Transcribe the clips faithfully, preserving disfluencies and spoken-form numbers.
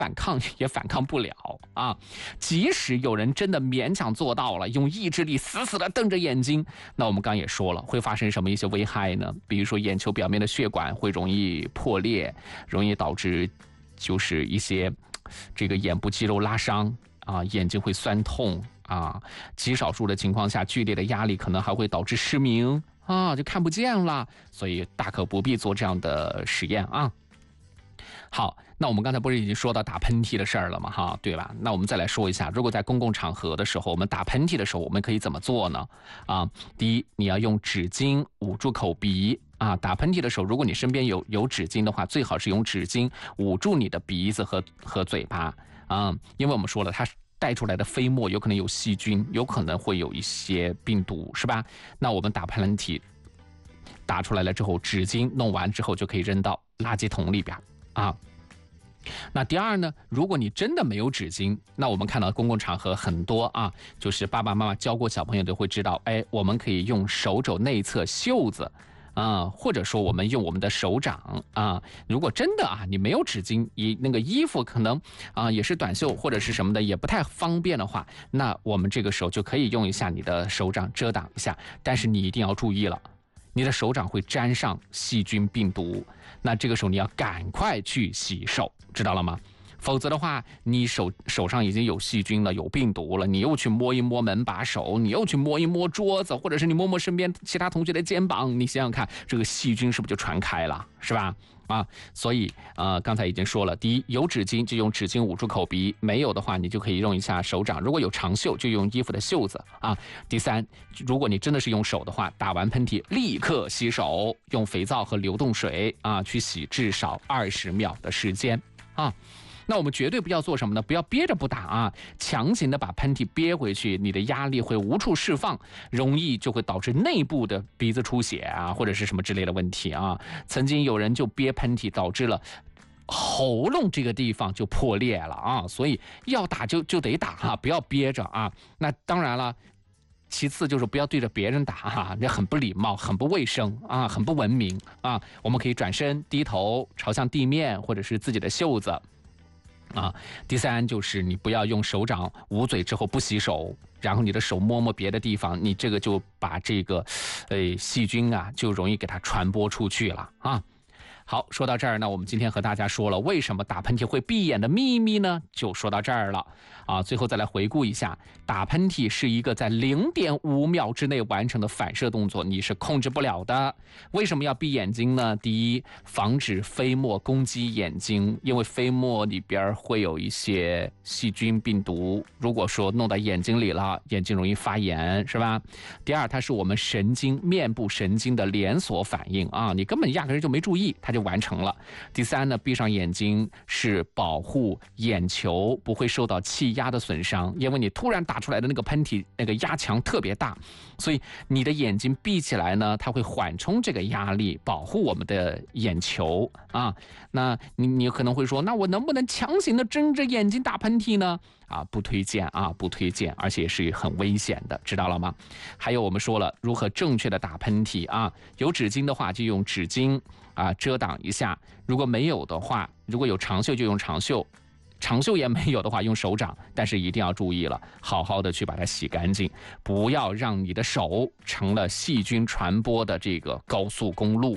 反抗也反抗不了啊。即使有人真的勉强做到了，用意志力死死的瞪着眼睛，那我们刚也说了，会发生什么一些危害呢？比如说眼球表面的血管会容易破裂，容易导致就是一些这个眼部肌肉拉伤啊，眼睛会酸痛啊，极少数的情况下，剧烈的压力可能还会导致失明啊，就看不见了。所以大可不必做这样的实验啊。好，那我们刚才不是已经说到打喷嚏的事儿了吗？哈，对吧？那我们再来说一下，如果在公共场合的时候，我们打喷嚏的时候，我们可以怎么做呢？啊，第一，你要用纸巾捂住口鼻啊。打喷嚏的时候，如果你身边有有纸巾的话，最好是用纸巾捂住你的鼻子和和嘴巴啊，因为我们说了，它带出来的飞沫有可能有细菌，有可能会有一些病毒，是吧？那我们打喷嚏打出来了之后，纸巾弄完之后就可以扔到垃圾桶里边啊。那第二呢，如果你真的没有纸巾，那我们看到公共场合很多啊，就是爸爸妈妈教过小朋友都会知道，哎，我们可以用手肘内侧袖子啊，或者说我们用我们的手掌啊。如果真的啊，你没有纸巾，你那个衣服可能啊也是短袖或者是什么的，也不太方便的话，那我们这个时候就可以用一下你的手掌遮挡一下，但是你一定要注意了。你的手掌会沾上细菌病毒，那这个时候你要赶快去洗手，知道了吗？否则的话，你手手上已经有细菌了，有病毒了，你又去摸一摸门把手，你又去摸一摸桌子，或者是你摸摸身边其他同学的肩膀，你想想看，这个细菌是不是就传开了，是吧？啊，所以呃，刚才已经说了，第一，有纸巾就用纸巾捂住口鼻，没有的话，你就可以用一下手掌，如果有长袖就用衣服的袖子啊。第三，如果你真的是用手的话，打完喷嚏立刻洗手，用肥皂和流动水啊去洗至少二十秒的时间啊。那我们绝对不要做什么呢？不要憋着不打啊，强行的把喷嚏憋回去，你的压力会无处释放，容易就会导致内部的鼻子出血啊，或者是什么之类的问题啊。曾经有人就憋喷嚏，导致了喉咙这个地方就破裂了啊，所以要打就就得打啊，不要憋着啊。那当然了。其次就是不要对着别人打哈，这很不礼貌，很不卫生啊，很不文明啊。我们可以转身低头朝向地面，或者是自己的袖子啊。第三就是你不要用手掌捂嘴之后不洗手，然后你的手摸摸别的地方，你这个就把这个呃细菌啊就容易给它传播出去了啊。好，说到这儿呢，我们今天和大家说了为什么打喷嚏会闭眼的秘密呢，就说到这儿了啊。最后再来回顾一下，打喷嚏是一个在零点五秒之内完成的反射动作，你是控制不了的。为什么要闭眼睛呢？第一，防止飞沫攻击眼睛，因为飞沫里边会有一些细菌病毒，如果说弄到眼睛里了，眼睛容易发炎，是吧？第二，它是我们神经面部神经的连锁反应啊，你根本压根就没注意，它就完成了。第三呢，闭上眼睛是保护眼球不会受到气压的损伤，因为你突然打出来的那个喷嚏，那个压强特别大，所以你的眼睛闭起来呢，它会缓冲这个压力，保护我们的眼球啊。那你你可能会说，那我能不能强行的睁着眼睛打喷嚏呢？啊，不推荐啊，不推荐，而且是很危险的，知道了吗？还有我们说了如何正确的打喷嚏啊，有纸巾的话就用纸巾啊遮挡一下，如果没有的话，如果有长袖就用长袖，长袖也没有的话用手掌，但是一定要注意了，好好的去把它洗干净，不要让你的手成了细菌传播的这个高速公路。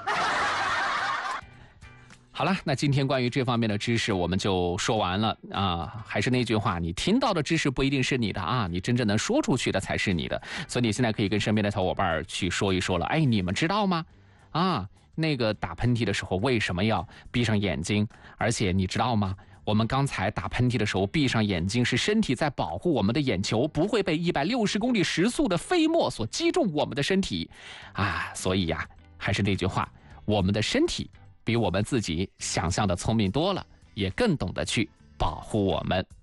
好了，那今天关于这方面的知识我们就说完了啊。还是那句话，你听到的知识不一定是你的啊，你真正能说出去的才是你的。所以你现在可以跟身边的小伙伴去说一说了。哎，你们知道吗？啊，那个打喷嚏的时候为什么要闭上眼睛？而且你知道吗？我们刚才打喷嚏的时候闭上眼睛，是身体在保护我们的眼球不会被一百六十公里时速的飞沫所击中我们的身体啊。所以呀，还是那句话，我们的身体比我们自己想象的聪明多了，也更懂得去保护我们。